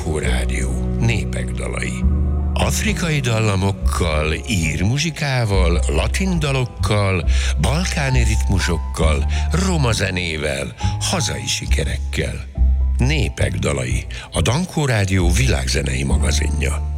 Dankó Rádió népek dalai. Afrikai dallamokkal, ír muzsikával, latin dalokkal, balkáni ritmusokkal, roma zenével, hazai sikerekkel. Népek dalai, a Dankó Rádió világzenei magazinja.